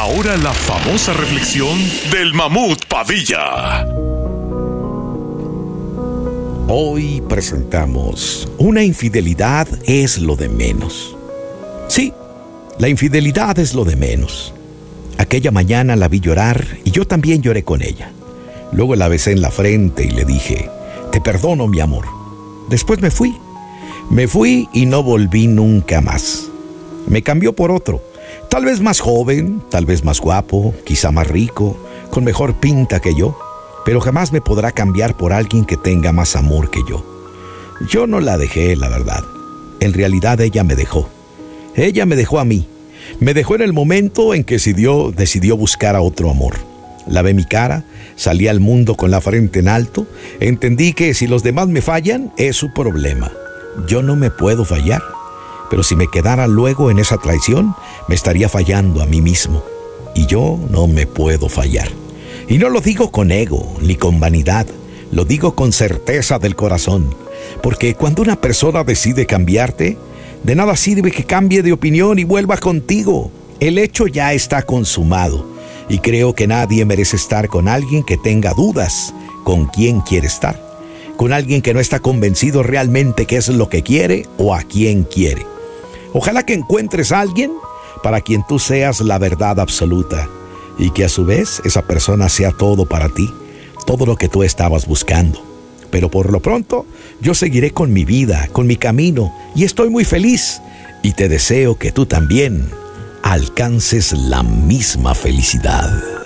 Ahora la famosa reflexión del Mamut Padilla. Hoy presentamos: una infidelidad es lo de menos. Sí, la infidelidad es lo de menos. Aquella mañana la vi llorar y yo también lloré con ella. Luego la besé en la frente y le dije: te perdono, mi amor. Después me fui. Me fui y no volví nunca más. Me cambió por otro, tal vez más joven, tal vez más guapo, quizá más rico, con mejor pinta que yo, pero jamás me podrá cambiar por alguien que tenga más amor que yo. Yo no la dejé, la verdad. En realidad ella me dejó. Ella me dejó a mí. Me dejó en el momento en que decidió buscar a otro amor. Lavé mi cara, salí al mundo con la frente en alto, entendí que si los demás me fallan, es su problema. Yo no me puedo fallar, pero si me quedara luego en esa traición, me estaría fallando a mí mismo. Y yo no me puedo fallar. Y no lo digo con ego, ni con vanidad, lo digo con certeza del corazón, porque cuando una persona decide cambiarte, de nada sirve que cambie de opinión y vuelva contigo. El hecho ya está consumado. Y creo que nadie merece estar con alguien que tenga dudas con quién quiere estar. Con alguien que no está convencido realmente qué es lo que quiere o a quién quiere. Ojalá que encuentres a alguien para quien tú seas la verdad absoluta y que a su vez esa persona sea todo para ti, todo lo que tú estabas buscando. Pero por lo pronto yo seguiré con mi vida, con mi camino y estoy muy feliz y te deseo que tú también alcances la misma felicidad.